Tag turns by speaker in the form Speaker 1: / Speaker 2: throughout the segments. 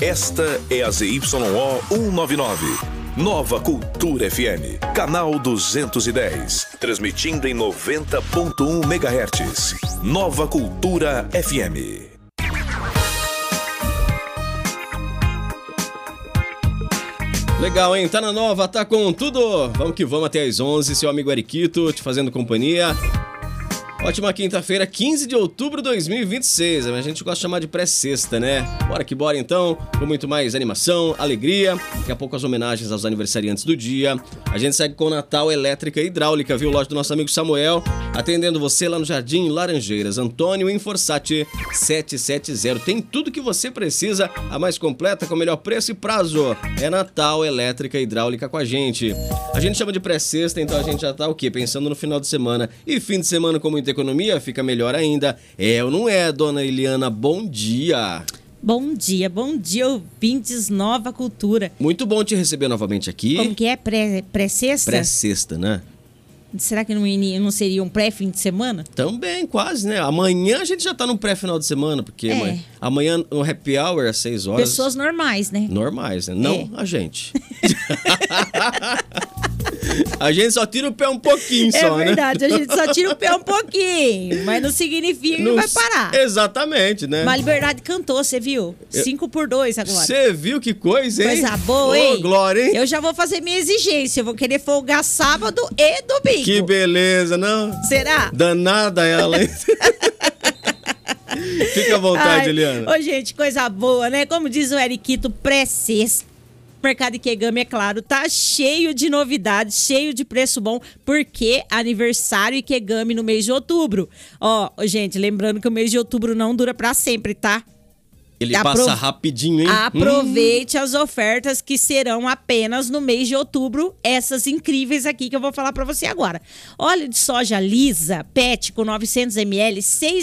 Speaker 1: Esta é a ZYO 199. Nova Cultura FM, canal 210, transmitindo em 90.1 MHz. Nova Cultura FM.
Speaker 2: Legal, hein? Tá na Nova, tá com tudo. Vamos que vamos até às 11, seu amigo Eriquito te fazendo companhia. Ótima quinta-feira, 15 de outubro de 2026. A gente gosta de chamar de pré-sexta, né? Bora que bora então, com muito mais animação, alegria. Daqui a pouco as homenagens aos aniversariantes do dia. A gente segue com Natal Elétrica e Hidráulica, viu? Loja do nosso amigo Samuel, atendendo você lá no Jardim Laranjeiras. Antônio Inforsati 770. Tem tudo que você precisa, a mais completa, com o melhor preço e prazo. É Natal Elétrica e Hidráulica com a gente. A gente chama de pré-sexta, então a gente já tá o quê? Pensando no final de semana. E fim de semana com muita economia, fica melhor ainda. É ou não é, dona Eliana? Bom dia.
Speaker 3: Bom dia, ouvintes Nova Cultura.
Speaker 2: Muito bom te receber novamente aqui.
Speaker 3: Como que é? Pré-sexta?
Speaker 2: Pré-sexta, né?
Speaker 3: Será que não seria um pré-fim de semana?
Speaker 2: Também, quase, né? Amanhã a gente já tá no pré-final de semana, porque amanhã no happy hour às 6 horas.
Speaker 3: Pessoas normais, né?
Speaker 2: Normais, né? Não a gente. A gente só tira o pé um pouquinho só, né?
Speaker 3: É verdade, a gente só tira o pé um pouquinho, mas não significa que vai parar.
Speaker 2: Exatamente, né?
Speaker 3: Mas Liberdade cantou, você viu? 5x2 agora.
Speaker 2: Você viu que coisa, hein?
Speaker 3: Coisa boa, hein?
Speaker 2: Glória, hein?
Speaker 3: Eu já vou fazer minha exigência, eu vou querer folgar sábado e domingo.
Speaker 2: Que beleza, não?
Speaker 3: Será?
Speaker 2: Danada ela, hein? Fica à vontade, Eliana.
Speaker 3: Ô, gente, coisa boa, né? Como diz o Eriquito, pré-sexta. O mercado Ikegami, é claro, tá cheio de novidades, cheio de preço bom, porque aniversário Ikegami no mês de outubro. Ó, gente, lembrando que o mês de outubro não dura pra sempre, tá?
Speaker 2: Ele passa rapidinho, hein?
Speaker 3: Aproveite as ofertas que serão apenas no mês de outubro, essas incríveis aqui que eu vou falar pra você agora. Óleo de soja lisa, PET com 900 ml, R$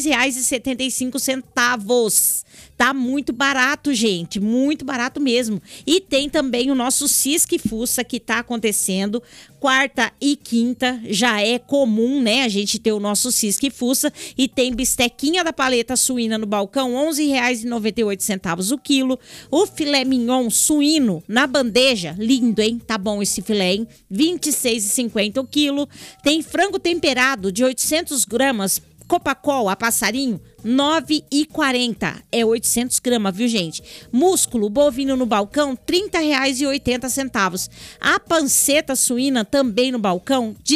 Speaker 3: 6,75. Tá muito barato, gente, muito barato mesmo. E tem também o nosso Cisque Fuça que tá acontecendo quarta e quinta, já é comum, né, a gente ter o nosso Cisque Fuça. E tem bistequinha da paleta suína no balcão, R$ 11,98 o quilo. O filé mignon suíno na bandeja, lindo, hein? Tá bom esse filé, hein? R$ 26,50 o quilo. Tem frango temperado de 800 gramas, Copacol a passarinho, R$ 9,40. É 800 gramas, viu, gente? Músculo bovino no balcão, R$ 30,80. A panceta suína também no balcão, R$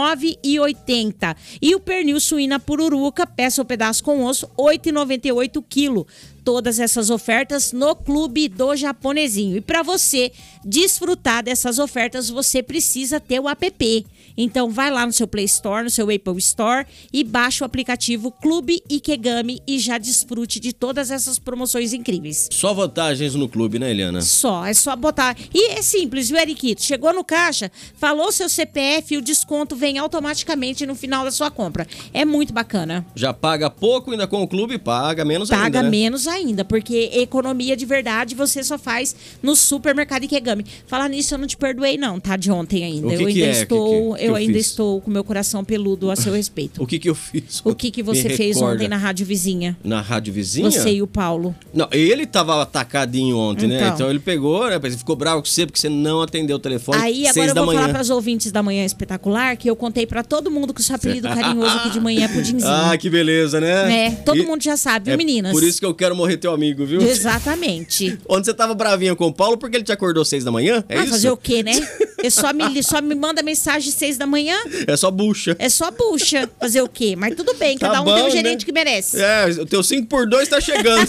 Speaker 3: 19,80. E o pernil suína pururuca, peça ou pedaço com osso, R$ 8,98 o quilo. Todas essas ofertas no Clube do Japonesinho. E para você desfrutar dessas ofertas, você precisa ter o app. Então vai lá no seu Play Store, no seu Apple Store e baixa o aplicativo Clube Ikegami e já desfrute de todas essas promoções incríveis.
Speaker 2: Só vantagens no clube, né, Eliana?
Speaker 3: É só botar. E é simples, viu, Eriquito? Chegou no caixa, falou seu CPF e o desconto vem automaticamente no final da sua compra. É muito bacana.
Speaker 2: Já paga pouco, ainda com o clube paga menos ainda,
Speaker 3: Paga
Speaker 2: né?
Speaker 3: menos ainda, porque economia de verdade você só faz no supermercado Ikegami. Falar nisso, eu não te perdoei não, tá? De ontem ainda. Eu ainda estou com meu coração peludo a seu respeito.
Speaker 2: O que eu fiz?
Speaker 3: O que você fez ontem na rádio vizinha?
Speaker 2: Na rádio vizinha?
Speaker 3: Você e o Paulo.
Speaker 2: Não, ele tava atacadinho ontem, né?
Speaker 3: Então.
Speaker 2: Então ele pegou, né? Ele ficou bravo com você porque você não atendeu o telefone.
Speaker 3: Aí agora eu vou falar para os ouvintes da Manhã Espetacular que eu contei para todo mundo que o seu apelido carinhoso aqui de manhã é Pudinzinho.
Speaker 2: Ah, que beleza, né?
Speaker 3: Todo mundo já sabe, viu, meninas?
Speaker 2: Por isso que eu quero morrer teu amigo, viu?
Speaker 3: Exatamente.
Speaker 2: Onde você tava bravinha com o Paulo porque ele te acordou 6 da manhã? É isso?
Speaker 3: Fazer o quê, né? Ele só me manda mensagem 6 da manhã.
Speaker 2: É só bucha.
Speaker 3: Fazer o quê? Mas tudo bem,
Speaker 2: Tá
Speaker 3: cada um
Speaker 2: bom,
Speaker 3: tem um gerente,
Speaker 2: né?
Speaker 3: que merece.
Speaker 2: O teu 5x2 tá chegando.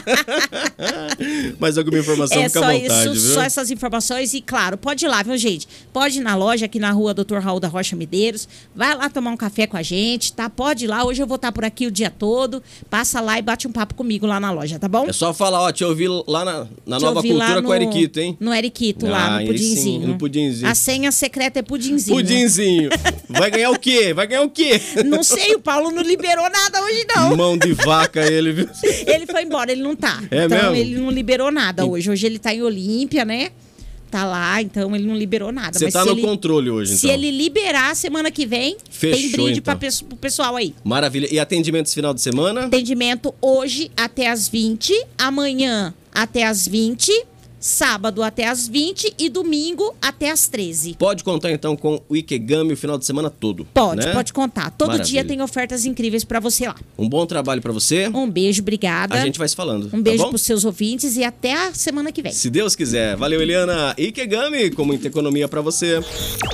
Speaker 2: Mais alguma informação, fica à vontade, viu?
Speaker 3: Só essas informações e, claro, pode ir lá, viu, gente? Pode ir na loja aqui na rua Dr. Raul da Rocha Medeiros. Vai lá tomar um café com a gente, tá? Pode ir lá. Hoje eu vou estar por aqui o dia todo. Passa lá e bate um papo comigo lá na loja, tá bom?
Speaker 2: É só falar, ó, te ouvi lá na Nova Cultura com o Eriquito, hein?
Speaker 3: No Eriquito, lá no Pudinzinho.
Speaker 2: Sim, no Pudinzinho.
Speaker 3: A senha secreta é Pudinzinho.
Speaker 2: Pudinzinho. Vai ganhar o quê?
Speaker 3: Não sei, o Paulo não liberou nada hoje, não.
Speaker 2: Mão de vaca ele, viu?
Speaker 3: Ele foi embora, ele não tá.
Speaker 2: É
Speaker 3: então
Speaker 2: mesmo?
Speaker 3: ele não liberou nada hoje. Hoje ele tá em Olímpia, né? Tá lá, então ele não liberou nada.
Speaker 2: Você
Speaker 3: mas
Speaker 2: tá no controle hoje, então.
Speaker 3: Se ele liberar semana que vem,
Speaker 2: fechou,
Speaker 3: tem brinde
Speaker 2: então.
Speaker 3: pro pessoal aí.
Speaker 2: Maravilha. E atendimento esse final de semana?
Speaker 3: Atendimento hoje até às 20, amanhã até as 20, sábado até as 20 e domingo até as 13.
Speaker 2: Pode contar então com o Ikegami o final de semana todo.
Speaker 3: Pode,
Speaker 2: né?
Speaker 3: pode contar. Todo
Speaker 2: Maravilha.
Speaker 3: dia tem ofertas incríveis pra você lá.
Speaker 2: Um bom trabalho pra você.
Speaker 3: Um beijo, obrigada.
Speaker 2: A gente vai se falando.
Speaker 3: Um beijo
Speaker 2: tá bom?
Speaker 3: pros seus ouvintes e até a semana que vem.
Speaker 2: Se Deus quiser. Valeu, Eliana. Ikegami, com muita economia pra você.